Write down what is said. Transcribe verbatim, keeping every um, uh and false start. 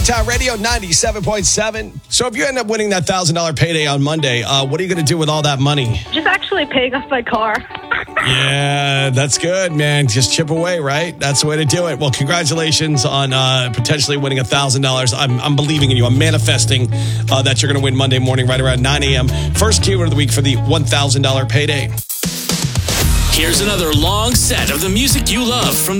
Town Radio ninety-seven point seven. So if you end up winning that one thousand dollars payday on Monday, uh, what are you going to do with all that money? Just actually paying off my car. Yeah, that's good, man. Just chip away, right? That's the way to do it. Well, congratulations on uh, potentially winning one thousand dollars. I'm, I'm believing in you. I'm manifesting uh, that you're going to win Monday morning right around nine a.m. First keyword of the week for the one thousand dollars payday. Here's another long set of the music you love from